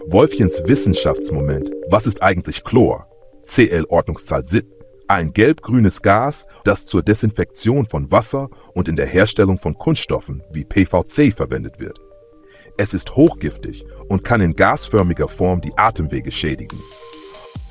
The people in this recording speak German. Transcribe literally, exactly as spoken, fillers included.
Wolfchens Wissenschaftsmoment. Was ist eigentlich Chlor? C L-Ordnungszahl sieb. Ein gelb-grünes Gas, das zur Desinfektion von Wasser und in der Herstellung von Kunststoffen wie P V C verwendet wird. Es ist hochgiftig und kann in gasförmiger Form die Atemwege schädigen.